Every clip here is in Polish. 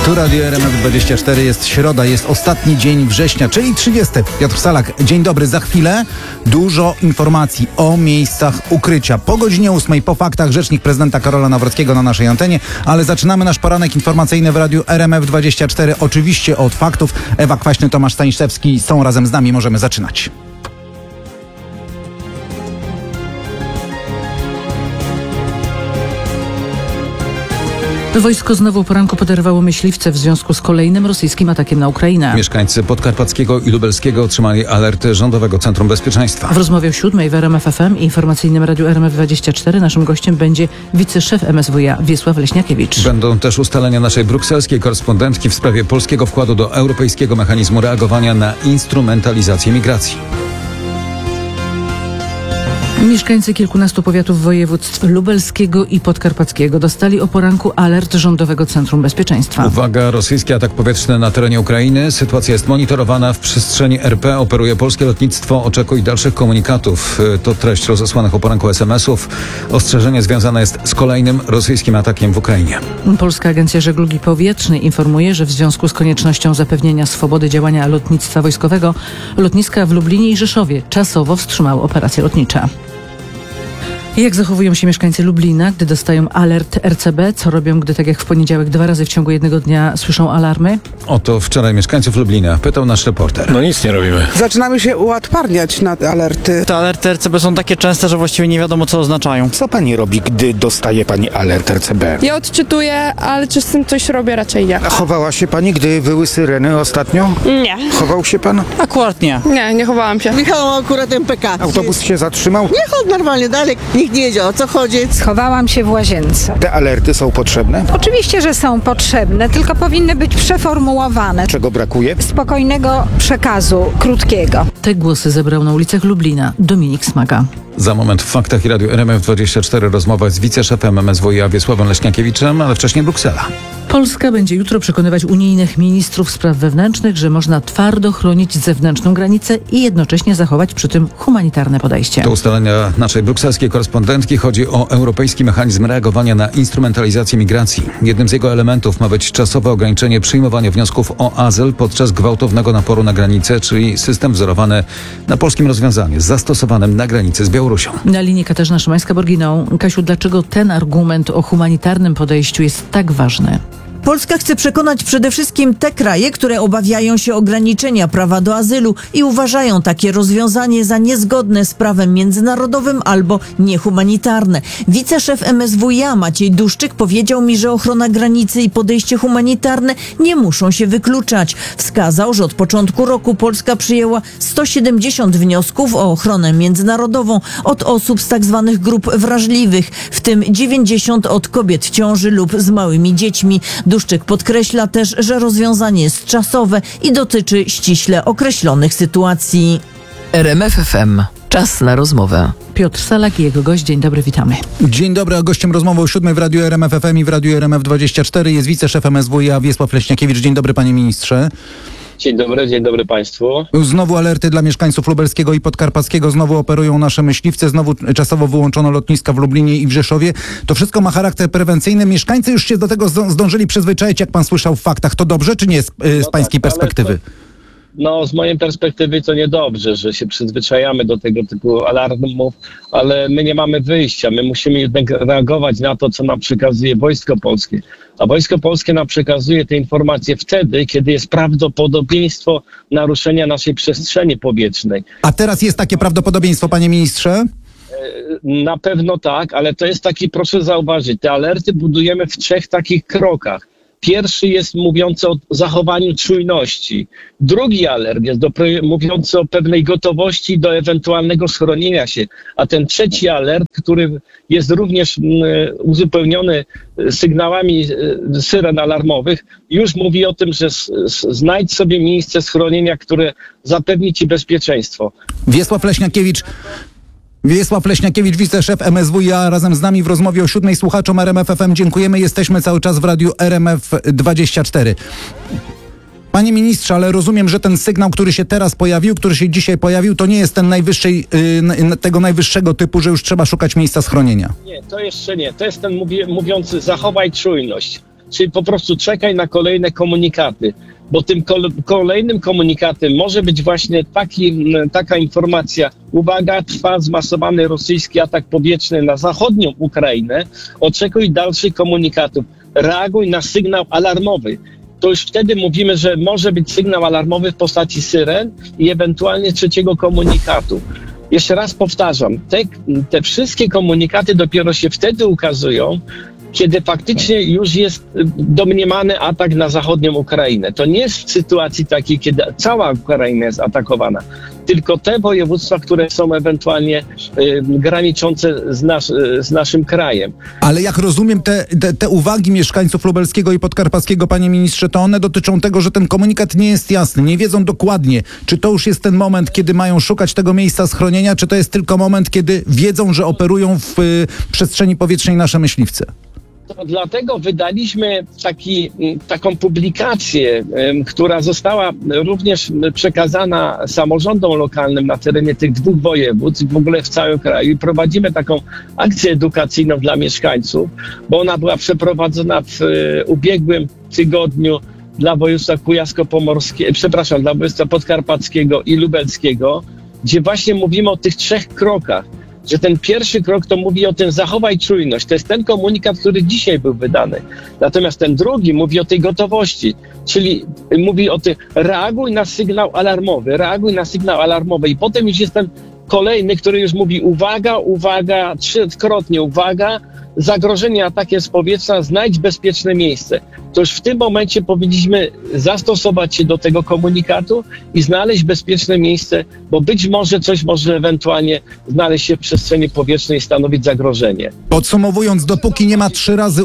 Tu Radio RMF24, jest środa, jest ostatni dzień września, czyli 30. Piotr Salak, dzień dobry. Za chwilę dużo informacji o miejscach ukrycia. Po godzinie 8 po faktach rzecznik prezydenta Karola Nawrockiego na naszej antenie, ale zaczynamy nasz poranek informacyjny w Radiu RMF24. Oczywiście od faktów. Ewa Kwaśny, Tomasz Staniszewski są razem z nami. Możemy zaczynać. Wojsko znowu poranku poderwało myśliwce w związku z kolejnym rosyjskim atakiem na Ukrainę. Mieszkańcy Podkarpackiego i Lubelskiego otrzymali alerty Rządowego Centrum Bezpieczeństwa. W rozmowie o 7 w RMF FM i informacyjnym Radiu RMF24 naszym gościem będzie wiceszef MSWiA Wiesław Leśniakiewicz. Będą też ustalenia naszej brukselskiej korespondentki w sprawie polskiego wkładu do Europejskiego Mechanizmu Reagowania na Instrumentalizację Migracji. Mieszkańcy kilkunastu powiatów województw lubelskiego i podkarpackiego dostali o poranku alert Rządowego Centrum Bezpieczeństwa. Uwaga, rosyjski atak powietrzny na terenie Ukrainy. Sytuacja jest monitorowana. W przestrzeni RP operuje polskie lotnictwo. Oczekuj dalszych komunikatów. To treść rozesłanych o poranku SMS-ów. Ostrzeżenie związane jest z kolejnym rosyjskim atakiem w Ukrainie. Polska Agencja Żeglugi Powietrznej informuje, że w związku z koniecznością zapewnienia swobody działania lotnictwa wojskowego lotniska w Lublinie i Rzeszowie czasowo wstrzymały operacje lotnicze. Jak zachowują się mieszkańcy Lublina, gdy dostają alert RCB? Co robią, gdy tak jak w poniedziałek 2 razy w ciągu jednego dnia słyszą alarmy? Oto wczoraj mieszkańców Lublina pytał nasz reporter. No nic nie robimy. Zaczynamy się uodparniać na te alerty. Te alerty RCB są takie częste, że właściwie nie wiadomo, co oznaczają. Co pani robi, gdy dostaje pani alert RCB? Ja odczytuję, ale czy z tym coś robię? Raczej nie. A chowała się pani, gdy były syreny ostatnio? Nie. Chował się pan? Akurat nie. Nie chowałam się. Jechałam akurat MPK. Autobus się zatrzymał? Jechał normalnie dalej. Nikt nie wiedział, o co chodzi. Schowałam się w łazience. Te alerty są potrzebne? Oczywiście, że są potrzebne, tylko powinny być przeformułowane. Czego brakuje? Spokojnego przekazu, krótkiego. Te głosy zebrał na ulicach Lublina Dominik Smaga. Za moment w faktach i Radiu RMF24 rozmowa z wiceszefem MSWiA Wiesławem Leśniakiewiczem, ale wcześniej Bruksela. Polska będzie jutro przekonywać unijnych ministrów spraw wewnętrznych, że można twardo chronić zewnętrzną granicę i jednocześnie zachować przy tym humanitarne podejście. Do ustalenia naszej brukselskiej korespondentki chodzi o Europejski Mechanizm Reagowania na Instrumentalizację Migracji. Jednym z jego elementów ma być czasowe ograniczenie przyjmowania wniosków o azyl podczas gwałtownego naporu na granicę, czyli system wzorowany na polskim rozwiązaniu zastosowanym na granicy z Białorusią. Na linii Katarzyna Szymańska-Borginą. Kasiu, dlaczego ten argument o humanitarnym podejściu jest tak ważny? Polska chce przekonać przede wszystkim te kraje, które obawiają się ograniczenia prawa do azylu i uważają takie rozwiązanie za niezgodne z prawem międzynarodowym albo niehumanitarne. Wiceszef MSWiA Maciej Duszczyk powiedział mi, że ochrona granicy i podejście humanitarne nie muszą się wykluczać. Wskazał, że od początku roku Polska przyjęła 170 wniosków o ochronę międzynarodową od osób z tzw. grup wrażliwych, w tym 90 od kobiet w ciąży lub z małymi dziećmi. Duszczyk podkreśla też, że rozwiązanie jest czasowe i dotyczy ściśle określonych sytuacji. RMF FM. Czas na rozmowę. Piotr Salak i jego gość. Dzień dobry, witamy. Dzień dobry, a gościem rozmowy o 7 w Radiu RMF FM i w Radiu RMF24 jest wiceszef MSWiA Wiesław Leśniakiewicz. Dzień dobry, panie ministrze. Dzień dobry państwu. Znowu alerty dla mieszkańców lubelskiego i podkarpackiego, znowu operują nasze myśliwce, znowu czasowo wyłączono lotniska w Lublinie i w Rzeszowie. To wszystko ma charakter prewencyjny. Mieszkańcy już się do tego zdążyli przyzwyczaić, jak pan słyszał w faktach. To dobrze, czy nie z pańskiej perspektywy? Z mojej perspektywy to niedobrze, że się przyzwyczajamy do tego typu alarmów, ale my nie mamy wyjścia. My musimy jednak reagować na to, co nam przekazuje Wojsko Polskie. A Wojsko Polskie nam przekazuje te informacje wtedy, kiedy jest prawdopodobieństwo naruszenia naszej przestrzeni powietrznej. A teraz jest takie prawdopodobieństwo, panie ministrze? Na pewno tak, ale to jest taki, proszę zauważyć, te alerty budujemy w 3 takich krokach. Pierwszy jest mówiący o zachowaniu czujności. Drugi alert jest mówiący o pewnej gotowości do ewentualnego schronienia się. A ten trzeci alert, który jest również uzupełniony sygnałami syren alarmowych, już mówi o tym, że znajdź sobie miejsce schronienia, które zapewni ci bezpieczeństwo. Wiesław Leśniakiewicz, wiceszef MSWiA, razem z nami w rozmowie o 7. Słuchaczom RMF FM dziękujemy. Jesteśmy cały czas w Radiu RMF24. Panie ministrze, ale rozumiem, że ten sygnał, który się teraz pojawił, który się dzisiaj pojawił, to nie jest ten tego najwyższego typu, że już trzeba szukać miejsca schronienia. Nie, to jeszcze nie. To jest ten mówiący zachowaj czujność. czyli po prostu czekaj na kolejne komunikaty, bo tym kolejnym komunikatem może być właśnie taka informacja: uwaga, trwa zmasowany rosyjski atak powietrzny na zachodnią Ukrainę, oczekuj dalszych komunikatów, reaguj na sygnał alarmowy. To już wtedy mówimy, że może być sygnał alarmowy w postaci syren i ewentualnie trzeciego komunikatu. Jeszcze raz powtarzam, te wszystkie komunikaty dopiero się wtedy ukazują, kiedy faktycznie już jest domniemany atak na zachodnią Ukrainę. To nie jest w sytuacji takiej, kiedy cała Ukraina jest atakowana, tylko te województwa, które są ewentualnie graniczące z naszym krajem. Ale jak rozumiem, te uwagi mieszkańców lubelskiego i podkarpackiego, panie ministrze, to one dotyczą tego, że ten komunikat nie jest jasny. Nie wiedzą dokładnie, czy to już jest ten moment, kiedy mają szukać tego miejsca schronienia, czy to jest tylko moment, kiedy wiedzą, że operują w przestrzeni powietrznej nasze myśliwce. To dlatego wydaliśmy taką publikację, która została również przekazana samorządom lokalnym na terenie tych 2 województw, w ogóle w całym kraju. I prowadzimy taką akcję edukacyjną dla mieszkańców, bo ona była przeprowadzona w ubiegłym tygodniu dla województwa dla województwa podkarpackiego i lubelskiego, gdzie właśnie mówimy o tych 3 krokach. Że ten pierwszy krok to mówi o tym: zachowaj czujność. To jest ten komunikat, który dzisiaj był wydany. Natomiast ten drugi mówi o tej gotowości, czyli mówi o tym: reaguj na sygnał alarmowy. I potem już jest ten kolejny, który już mówi: uwaga, 3-krotnie uwaga, zagrożenie atakiem z powietrza, znajdź bezpieczne miejsce. To już w tym momencie powinniśmy zastosować się do tego komunikatu i znaleźć bezpieczne miejsce, bo być może coś może ewentualnie znaleźć się w przestrzeni powietrznej i stanowić zagrożenie. Podsumowując, dopóki nie ma 3 razy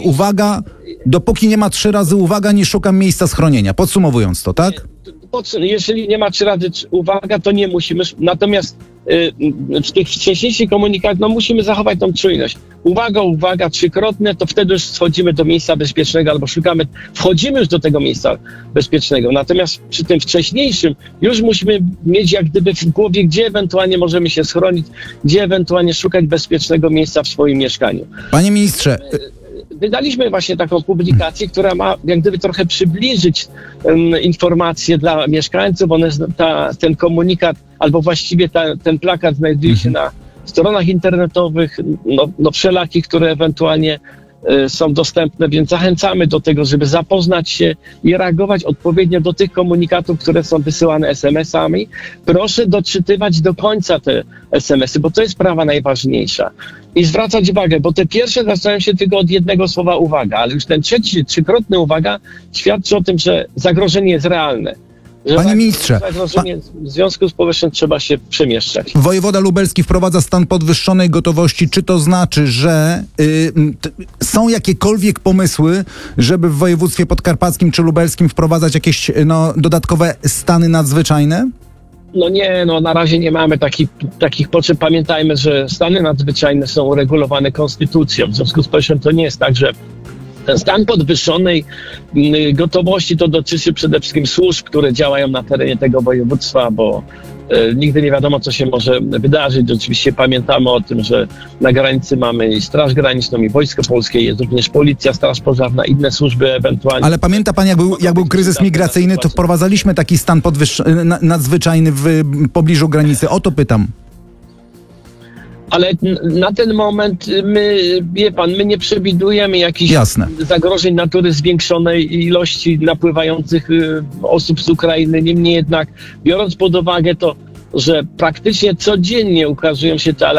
uwaga, nie szukam miejsca schronienia. Podsumowując to, tak? Jeżeli nie ma 3 razy uwaga, to nie musimy. Natomiast w tych wcześniejszych komunikatach musimy zachować tą czujność. Uwaga, 3-krotne, to wtedy już schodzimy do miejsca bezpiecznego albo wchodzimy już do tego miejsca bezpiecznego. Natomiast przy tym wcześniejszym już musimy mieć jak gdyby w głowie, gdzie ewentualnie możemy się schronić, gdzie ewentualnie szukać bezpiecznego miejsca w swoim mieszkaniu. Panie ministrze, wydaliśmy właśnie taką publikację, która ma jak gdyby trochę przybliżyć informacje dla mieszkańców. Ten komunikat, albo właściwie ten plakat znajduje się na stronach internetowych, wszelakich, które ewentualnie są dostępne, więc zachęcamy do tego, żeby zapoznać się i reagować odpowiednio do tych komunikatów, które są wysyłane SMS-ami. Proszę doczytywać do końca te SMS-y, bo to jest sprawa najważniejsza. I zwracać uwagę, bo te pierwsze zaczynają się tylko od jednego słowa uwaga, ale już ten trzeci, 3-krotny uwaga świadczy o tym, że zagrożenie jest realne. Panie ministrze, w związku z powyższym trzeba się przemieszczać. Wojewoda lubelski wprowadza stan podwyższonej gotowości. Czy to znaczy, że są jakiekolwiek pomysły, żeby w województwie podkarpackim czy lubelskim wprowadzać jakieś dodatkowe stany nadzwyczajne? Na razie nie mamy takich potrzeb. Pamiętajmy, że stany nadzwyczajne są uregulowane konstytucją. W związku z powyższym to nie jest tak, że ten stan podwyższonej gotowości to dotyczy przede wszystkim służb, które działają na terenie tego województwa, bo nigdy nie wiadomo, co się może wydarzyć. Oczywiście pamiętamy o tym, że na granicy mamy i Straż Graniczną, i Wojsko Polskie, jest również Policja, Straż Pożarna, inne służby ewentualnie. Ale pamięta pan, jak był kryzys migracyjny, to wprowadzaliśmy taki stan nadzwyczajny w pobliżu granicy. O to pytam. Ale na ten moment my nie przewidujemy jakichś zagrożeń natury zwiększonej ilości napływających osób z Ukrainy. Niemniej jednak, biorąc pod uwagę to, że praktycznie codziennie ukazują się te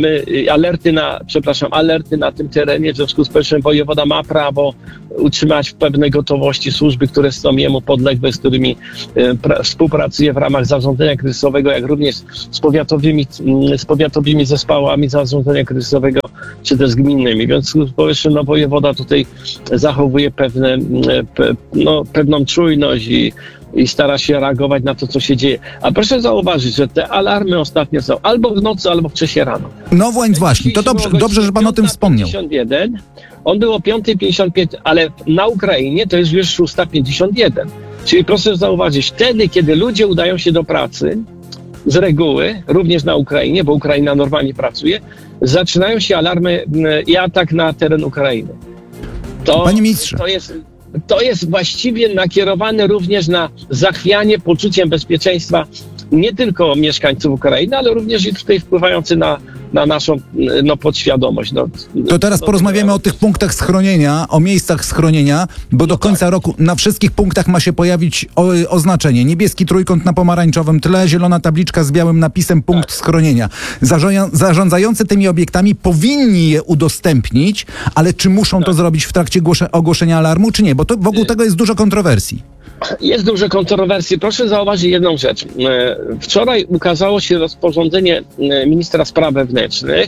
alerty na tym terenie, w związku z powyższym wojewoda ma prawo utrzymać w pewnej gotowości służby, które są jemu podległe, z którymi współpracuje w ramach zarządzania kryzysowego, jak również z powiatowymi zespołami zarządzania kryzysowego, czy też z gminnymi. Więc w związku z powyższym wojewoda tutaj zachowuje pewną czujność i stara się reagować na to, co się dzieje. A proszę zauważyć, że te alarmy ostatnio są albo w nocy, albo wcześniej rano. No właśnie, to dobrze, że pan o tym wspomniał. 51, on był o 5:55, ale na Ukrainie to jest już 6:51. Czyli proszę zauważyć, wtedy, kiedy ludzie udają się do pracy, z reguły, również na Ukrainie, bo Ukraina normalnie pracuje, zaczynają się alarmy i atak na teren Ukrainy. Panie ministrze. to jest właściwie nakierowane również na zachwianie poczuciem bezpieczeństwa nie tylko mieszkańców Ukrainy, ale również i tutaj wpływający na naszą podświadomość. To teraz porozmawiamy o tych punktach schronienia, o miejscach schronienia, bo do końca roku na wszystkich punktach ma się pojawić oznaczenie. Niebieski trójkąt na pomarańczowym tle, zielona tabliczka z białym napisem punkt schronienia. Zarządzający tymi obiektami powinni je udostępnić, ale czy muszą to zrobić w trakcie ogłoszenia alarmu, czy nie? Bo wokół tego jest dużo kontrowersji. Jest dużo kontrowersji. Proszę zauważyć jedną rzecz. Wczoraj ukazało się rozporządzenie ministra spraw wewnętrznych,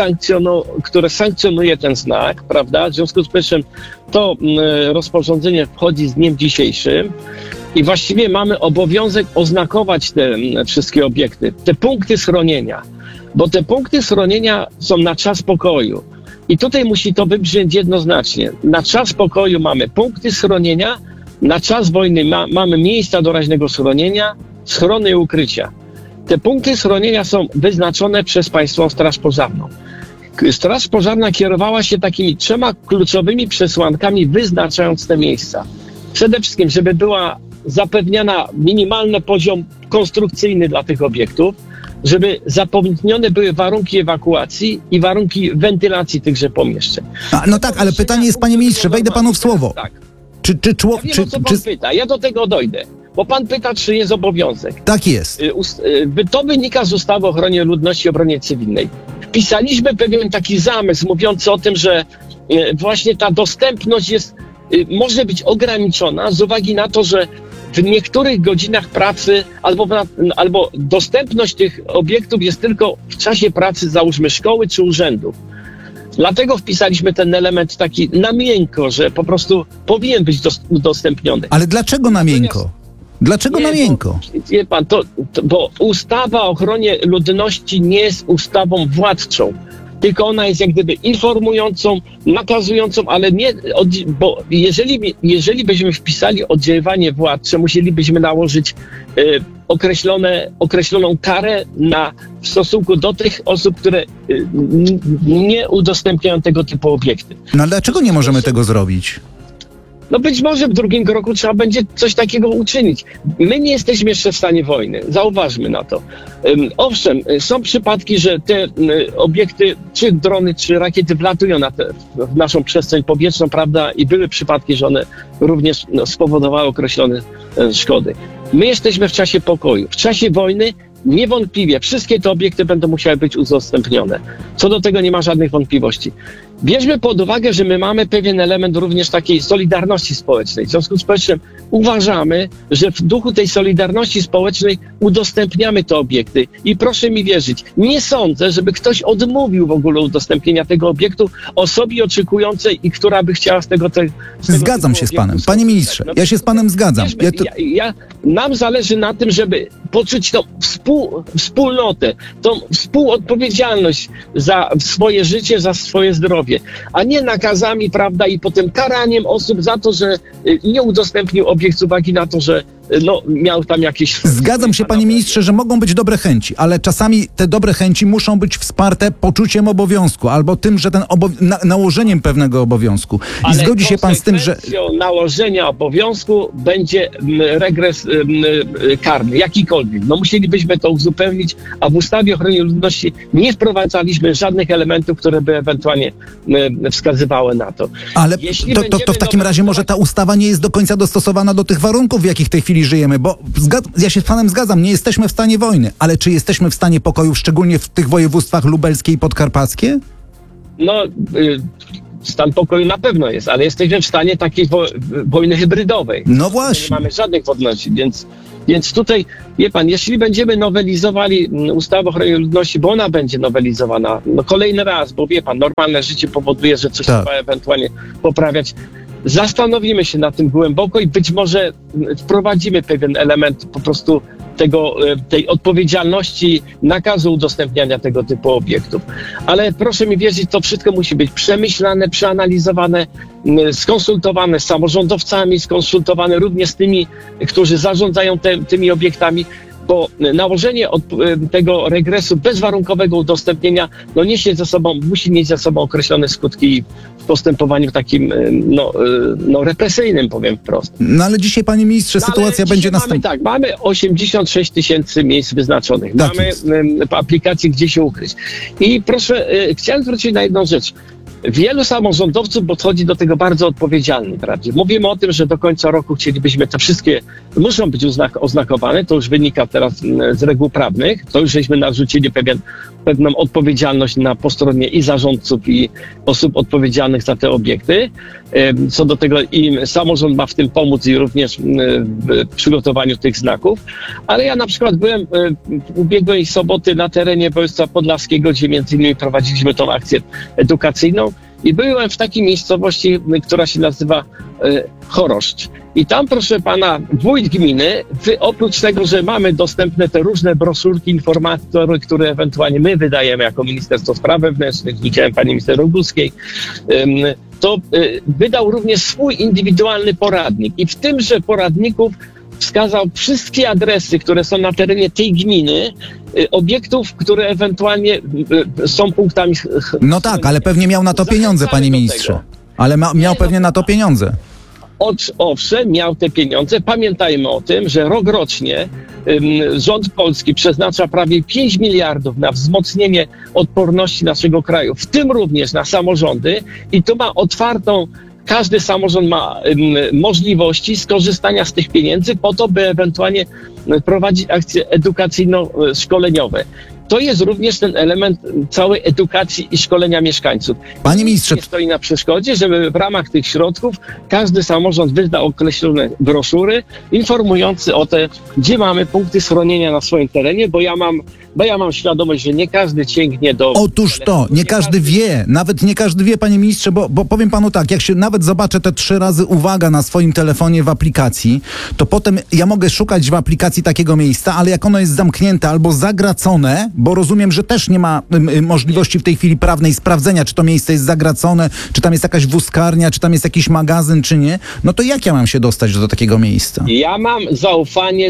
które sankcjonuje ten znak, prawda? W związku z czym to rozporządzenie wchodzi z dniem dzisiejszym i właściwie mamy obowiązek oznakować te wszystkie obiekty, te punkty schronienia, bo te punkty schronienia są na czas pokoju. I tutaj musi to wybrzmieć jednoznacznie. Na czas pokoju mamy punkty schronienia, na czas wojny mamy miejsca doraźnego schronienia, schrony i ukrycia. Te punkty schronienia są wyznaczone przez Państwową Straż Pożarną. Straż Pożarna kierowała się takimi 3 kluczowymi przesłankami, wyznaczając te miejsca. Przede wszystkim, żeby była zapewniona minimalny poziom konstrukcyjny dla tych obiektów, żeby zapewnione były warunki ewakuacji i warunki wentylacji tychże pomieszczeń. No tak, ale pytanie jest, panie ministrze, wejdę panu w słowo. Tak. Ja wiem, o co pan pyta. Ja do tego dojdę. Bo pan pyta, czy jest obowiązek. Tak jest. To wynika z ustawy o ochronie ludności i obronie cywilnej. Wpisaliśmy pewien taki zamysł mówiący o tym, że właśnie ta dostępność może być ograniczona z uwagi na to, że w niektórych godzinach pracy albo dostępność tych obiektów jest tylko w czasie pracy, załóżmy, szkoły czy urzędów. Dlatego wpisaliśmy ten element taki na miękko, że po prostu powinien być udostępniony. Ale dlaczego na miękko? Dlaczego na miękko? Wie pan, bo ustawa o ochronie ludności nie jest ustawą władczą, tylko ona jest jak gdyby informującą, nakazującą, ale nie, bo jeżeli byśmy wpisali oddziaływanie władcze, musielibyśmy nałożyć określoną karę w stosunku do tych osób, które nie udostępniają tego typu obiekty. No ale dlaczego nie możemy tego zrobić? No być może w drugim roku trzeba będzie coś takiego uczynić. My nie jesteśmy jeszcze w stanie wojny. Zauważmy na to. Owszem, są przypadki, że te obiekty, czy drony, czy rakiety wlatują w naszą przestrzeń powietrzną, prawda? I były przypadki, że one również spowodowały określone szkody. My jesteśmy w czasie pokoju. W czasie wojny niewątpliwie wszystkie te obiekty będą musiały być udostępnione. Co do tego nie ma żadnych wątpliwości. Bierzmy pod uwagę, że my mamy pewien element również takiej solidarności społecznej. W związku z czym uważamy, że w duchu tej solidarności społecznej udostępniamy te obiekty. I proszę mi wierzyć, nie sądzę, żeby ktoś odmówił w ogóle udostępniu tego obiektu osobie oczekującej i która by chciała z tego Zgadzam się z panem. Panie ministrze, ja się z panem zgadzam. Nam zależy na tym, żeby poczuć tą wspólnotę, tą współodpowiedzialność za swoje życie, za swoje zdrowie, a nie nakazami, prawda, i potem karaniem osób za to, że nie udostępnił obiekt z uwagi na to, że miał tam jakieś... Zgadzam się, panie ministrze, że mogą być dobre chęci, ale czasami te dobre chęci muszą być wsparte poczuciem obowiązku albo tym, że nałożeniem pewnego obowiązku. I zgodzi się pan z tym, że... nałożenia obowiązku będzie regres karny, jakikolwiek. Musielibyśmy to uzupełnić, a w ustawie o ochronie ludności nie wprowadzaliśmy żadnych elementów, które by ewentualnie wskazywały na to. Ale to w takim razie może ta ustawa nie jest do końca dostosowana do tych warunków, w jakich w tej chwili żyjemy, bo ja się z panem zgadzam, nie jesteśmy w stanie wojny, ale czy jesteśmy w stanie pokoju, szczególnie w tych województwach lubelskie i podkarpackie? Stan pokoju na pewno jest, ale jesteśmy w stanie takiej wojny hybrydowej. No właśnie. Nie mamy żadnych wątpliwości, więc tutaj, wie pan, jeśli będziemy nowelizowali ustawę o ochronie ludności, bo ona będzie nowelizowana kolejny raz, bo wie pan, normalne życie powoduje, że coś trzeba ewentualnie poprawiać. Zastanowimy się nad tym głęboko i być może wprowadzimy pewien element po prostu tej odpowiedzialności, nakazu udostępniania tego typu obiektów. Ale proszę mi wierzyć, to wszystko musi być przemyślane, przeanalizowane, skonsultowane z samorządowcami, skonsultowane również z tymi, którzy zarządzają tymi obiektami. bo nałożenie tego regresu bezwarunkowego udostępnienia musi mieć za sobą określone skutki w postępowaniu takim represyjnym, powiem wprost. No ale dzisiaj, panie ministrze, sytuacja będzie następna. Mamy 86 000 miejsc wyznaczonych. Tak Mamy aplikacje, gdzie się ukryć. I proszę, chciałem zwrócić na jedną rzecz. Wielu samorządowców podchodzi do tego bardzo odpowiedzialnie. Prawda? Mówimy o tym, że do końca roku chcielibyśmy te wszystkie, muszą być oznakowane, to już wynika teraz z reguł prawnych, to już żeśmy narzucili pewną odpowiedzialność po stronie i zarządców, i osób odpowiedzialnych za te obiekty. Co do tego i samorząd ma w tym pomóc i również w przygotowaniu tych znaków. Ale ja na przykład byłem w ubiegłej soboty na terenie województwa podlaskiego, gdzie między innymi prowadziliśmy tą akcję edukacyjną i byłem w takiej miejscowości, która się nazywa Choroszcz. I tam, proszę pana, wójt gminy, oprócz tego, że mamy dostępne te różne broszurki, informatory, które ewentualnie my wydajemy jako Ministerstwo Spraw Wewnętrznych, widziałem pani minister Roguskiej, to wydał również swój indywidualny poradnik. I w tymże poradniku wskazał wszystkie adresy, które są na terenie tej gminy, obiektów, które ewentualnie są punktami... No tak, ale pewnie miał na to pieniądze, panie ministrze. Ale miał pewnie na to pieniądze. Owszem, miał te pieniądze. Pamiętajmy o tym, że rokrocznie rząd polski przeznacza prawie 5 miliardów na wzmocnienie odporności naszego kraju, w tym również na samorządy, i to ma otwartą, każdy samorząd ma możliwości skorzystania z tych pieniędzy po to, by ewentualnie prowadzić akcje edukacyjno-szkoleniowe. To jest również ten element całej edukacji i szkolenia mieszkańców. Panie ministrze, nie stoi na przeszkodzie, żeby w ramach tych środków każdy samorząd wydał określone broszury informujące o te, gdzie mamy punkty schronienia na swoim terenie, bo ja mam świadomość, że nie każdy sięgnie do... Otóż to, nie każdy wie, nawet nie każdy wie, panie ministrze, bo powiem panu tak, jak się nawet zobaczę te 3 razy uwaga na swoim telefonie w aplikacji, to potem ja mogę szukać w aplikacji takiego miejsca, ale jak ono jest zamknięte albo zagracone, bo rozumiem, że też nie ma możliwości w tej chwili prawnej sprawdzenia, czy to miejsce jest zagracone, czy tam jest jakaś wózkarnia, czy tam jest jakiś magazyn, czy nie, no to jak ja mam się dostać do takiego miejsca? Ja mam zaufanie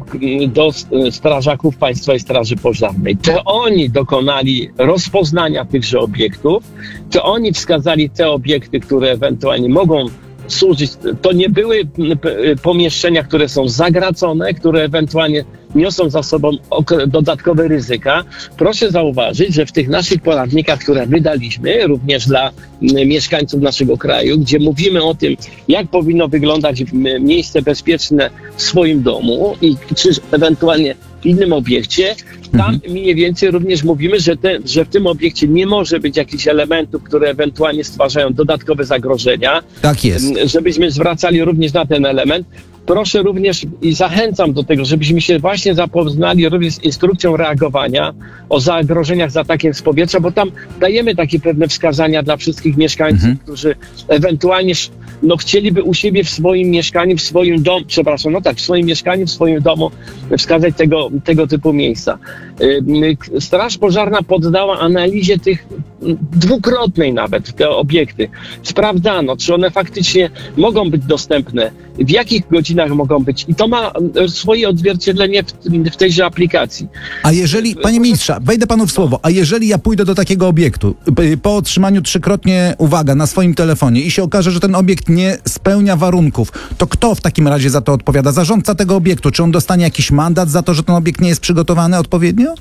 do strażaków Państwowej Straży Pożarnej. To oni dokonali rozpoznania tychże obiektów, to oni wskazali te obiekty, które ewentualnie mogą służyć. To nie były pomieszczenia, które są zagracone, które ewentualnie niosą za sobą dodatkowe ryzyka. Proszę zauważyć, że w tych naszych poradnikach, które wydaliśmy również dla mieszkańców naszego kraju, gdzie mówimy o tym, jak powinno wyglądać miejsce bezpieczne w swoim domu i czy ewentualnie w innym obiekcie, tam mniej więcej również mówimy, że w tym obiekcie nie może być jakichś elementów, które ewentualnie stwarzają dodatkowe zagrożenia. Tak jest. Żebyśmy zwracali również na ten element. Proszę również i zachęcam do tego, żebyśmy się właśnie zapoznali również z instrukcją reagowania o zagrożeniach z atakiem z powietrza, bo tam dajemy takie pewne wskazania dla wszystkich mieszkańców, którzy ewentualnie chcieliby u siebie w swoim mieszkaniu, w swoim domu, w swoim mieszkaniu, w swoim domu wskazać tego typu miejsca. Straż Pożarna poddała analizie tych dwukrotnej nawet te obiekty. Sprawdzano, czy one faktycznie mogą być dostępne, w jakich godzinach mogą być, i to ma swoje odzwierciedlenie w tejże aplikacji. A jeżeli, panie ministrze, wejdę panu w słowo, a jeżeli ja pójdę do takiego obiektu po otrzymaniu 3-krotnie uwaga na swoim telefonie i się okaże, że ten obiekt nie spełnia warunków, to kto w takim razie za to odpowiada? Zarządca tego obiektu? Czy on dostanie jakiś mandat za to, że ten obiekt nie jest przygotowany odpowiednio?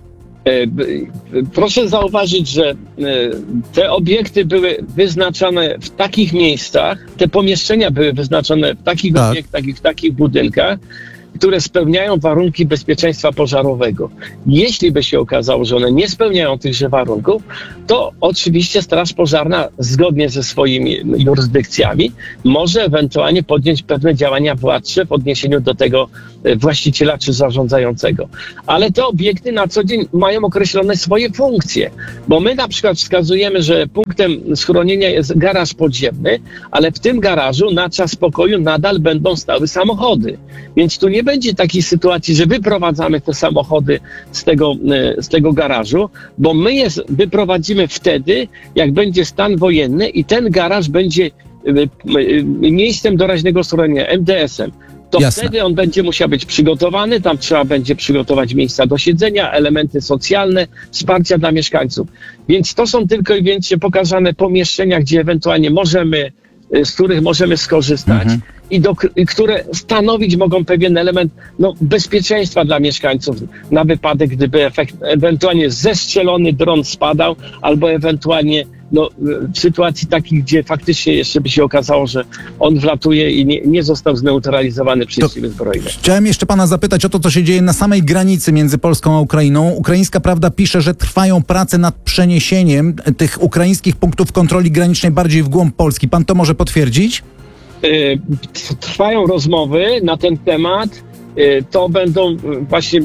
Proszę zauważyć, że te obiekty były wyznaczane w takich miejscach, te pomieszczenia były wyznaczone w takich obiektach i w takich budynkach, które spełniają warunki bezpieczeństwa pożarowego. Jeśli by się okazało, że one nie spełniają tychże warunków, to oczywiście Straż Pożarna zgodnie ze swoimi jurysdykcjami może ewentualnie podjąć pewne działania władcze w odniesieniu do tego właściciela czy zarządzającego. Ale te obiekty na co dzień mają określone swoje funkcje, bo my na przykład wskazujemy, że punktem schronienia jest garaż podziemny, ale w tym garażu na czas pokoju nadal będą stały samochody. Więc tu nie będzie takiej sytuacji, że wyprowadzamy te samochody z tego garażu, bo my je wyprowadzimy wtedy, jak będzie stan wojenny i ten garaż będzie miejscem doraźnego schronienia, MDS-em. to Jasne. wtedy on będzie musiał być przygotowany, tam trzeba będzie przygotować miejsca do siedzenia, elementy socjalne, wsparcia dla mieszkańców. Więc to są tylko i wyłącznie pokazane pomieszczenia, gdzie ewentualnie z których możemy skorzystać i które stanowić mogą pewien element bezpieczeństwa dla mieszkańców na wypadek, gdyby ewentualnie zestrzelony dron spadał, albo ewentualnie w sytuacji takiej, gdzie faktycznie jeszcze by się okazało, że on wlatuje i nie został zneutralizowany przez siły zbrojne. Chciałem jeszcze pana zapytać o to, co się dzieje na samej granicy między Polską a Ukrainą. Ukraińska Prawda pisze, że trwają prace nad przeniesieniem tych ukraińskich punktów kontroli granicznej bardziej w głąb Polski. Pan to może potwierdzić? Trwają rozmowy na ten temat. To będą właśnie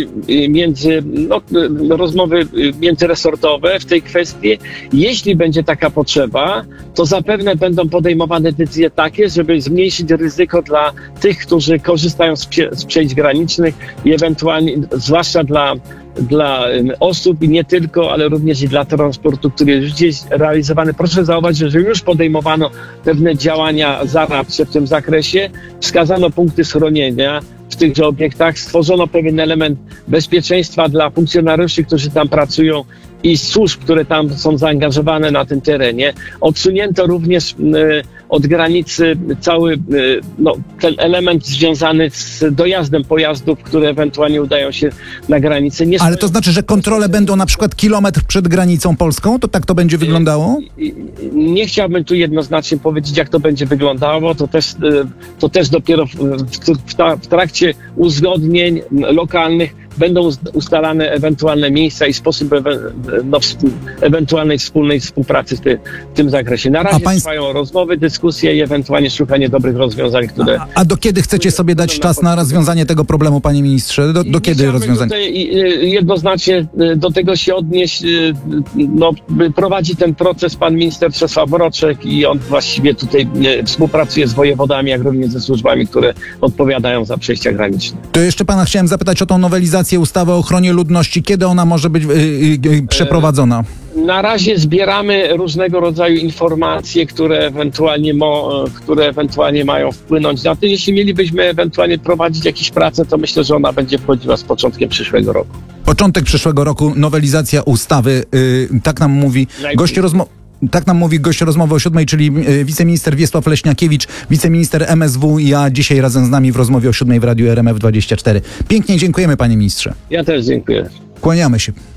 rozmowy międzyresortowe w tej kwestii. Jeśli będzie taka potrzeba, to zapewne będą podejmowane decyzje takie, żeby zmniejszyć ryzyko dla tych, którzy korzystają z przejść granicznych i ewentualnie, zwłaszcza dla osób i nie tylko, ale również i dla transportu, który jest gdzieś realizowany. Proszę zauważyć, że już podejmowano pewne działania zaradcze w tym zakresie. Wskazano punkty schronienia w tychże obiektach, stworzono pewien element bezpieczeństwa dla funkcjonariuszy, którzy tam pracują i służb, które tam są zaangażowane na tym terenie. Odsunięto również od granicy cały ten element związany z dojazdem pojazdów, które ewentualnie udają się na granicę. Ale to znaczy, że kontrole będą na przykład kilometr przed granicą polską? To tak to będzie wyglądało? Nie chciałbym tu jednoznacznie powiedzieć, jak to będzie wyglądało. To też dopiero w trakcie uzgodnień lokalnych będą ustalane ewentualne miejsca i sposób ewentualnej wspólnej współpracy w tym zakresie. Na razie trwają rozmowy, dyskusje i ewentualnie szukanie dobrych rozwiązań, które... A do kiedy chcecie sobie dać czas na rozwiązanie tego problemu, panie ministrze? Do kiedy rozwiązanie? Jednoznacznie do tego się odnieść, prowadzi ten proces pan minister Czesław Mroczek i on właściwie tutaj współpracuje z wojewodami, jak również ze służbami, które odpowiadają za przejścia graniczne. To jeszcze pana chciałem zapytać o tą nowelizację ustawy o ochronie ludności. Kiedy ona może być przeprowadzona? Na razie zbieramy różnego rodzaju informacje, które ewentualnie mają wpłynąć na to. Jeśli mielibyśmy ewentualnie prowadzić jakieś prace, to myślę, że ona będzie wchodziła z początkiem przyszłego roku. Początek przyszłego roku, nowelizacja ustawy, tak nam mówi gość rozmowy o 7, czyli wiceminister Wiesław Leśniakiewicz, wiceminister MSW i ja dzisiaj razem z nami w rozmowie o 7 w Radiu RMF24. Pięknie dziękujemy, panie ministrze. Ja też dziękuję. Kłaniamy się.